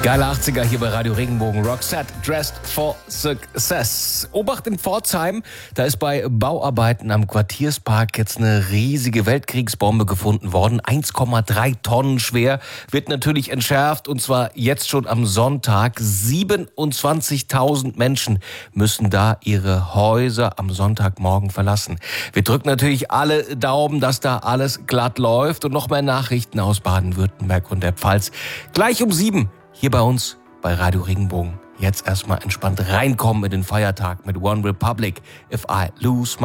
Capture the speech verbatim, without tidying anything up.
Geile achtziger hier bei Radio Regenbogen. Roxette, Dressed for Success. Obacht in Pforzheim, da ist bei Bauarbeiten am Quartierspark jetzt eine riesige Weltkriegsbombe gefunden worden. eins Komma drei Tonnen schwer, wird natürlich entschärft und zwar jetzt schon am Sonntag. siebenundzwanzigtausend Menschen müssen da ihre Häuser am Sonntagmorgen verlassen. Wir drücken natürlich alle Daumen, dass da alles glatt läuft und noch mehr Nachrichten aus Baden-Württemberg und der Pfalz. Gleich um sieben. Hier bei uns bei Radio Regenbogen. Jetzt erstmal entspannt reinkommen in den Feiertag mit One Republic. If I lose my